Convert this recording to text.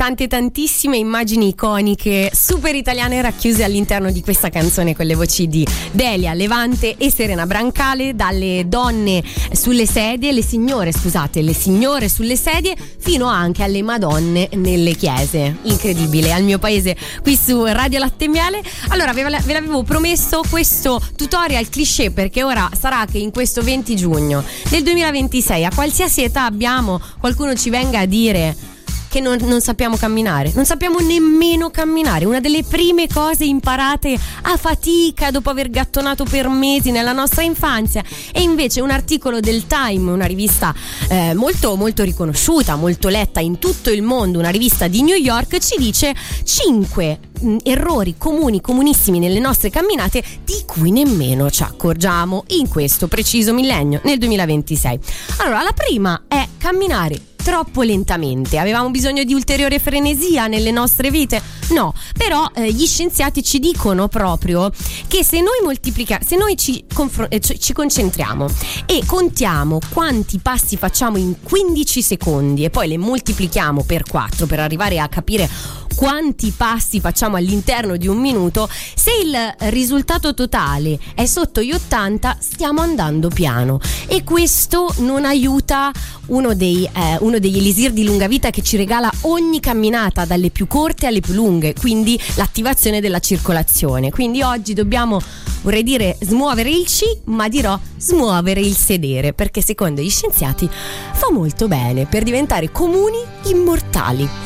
tantissime immagini iconiche super italiane racchiuse all'interno di questa canzone, con le voci di Delia, Levante e Serena Brancale, dalle donne sulle sedie, le signore sulle sedie, fino anche alle madonne nelle chiese. Incredibile, al mio paese qui su Radio Latte e Miele. Allora ve l'avevo promesso questo tutorial cliché, perché ora sarà che in questo 20 giugno del 2026, a qualsiasi età abbiamo, qualcuno ci venga a dire che non sappiamo camminare, non sappiamo nemmeno camminare, una delle prime cose imparate a fatica dopo aver gattonato per mesi nella nostra infanzia. E invece un articolo del Time, una rivista molto molto riconosciuta, molto letta in tutto il mondo, una rivista di New York, ci dice 5 errori comunissimi nelle nostre camminate di cui nemmeno ci accorgiamo in questo preciso millennio, nel 2026. Allora, la prima è camminare troppo lentamente. Avevamo bisogno di ulteriore frenesia nelle nostre vite? No, però gli scienziati ci dicono proprio che se noi ci concentriamo e contiamo quanti passi facciamo in 15 secondi e poi le moltiplichiamo per 4 per arrivare a capire quanti passi facciamo all'interno di un minuto, se il risultato totale è sotto gli 80 stiamo andando piano, e questo non aiuta uno degli elisir di lunga vita che ci regala ogni camminata, dalle più corte alle più lunghe, quindi l'attivazione della circolazione. Quindi oggi dobbiamo, vorrei dire, smuovere il C, ma dirò smuovere il sedere, perché secondo gli scienziati fa molto bene per diventare comuni immortali.